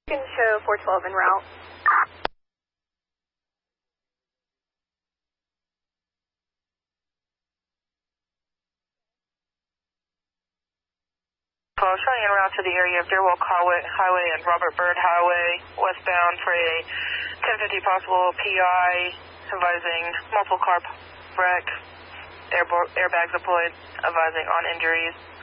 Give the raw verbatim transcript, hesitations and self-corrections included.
You can show four twelve en route. twelve showing en route to the area of Deerwalk Highway, Highway and Robert Byrd Highway, westbound for a ten fifty possible P I, advising multiple car wreck, air, airbags deployed, advising on injuries.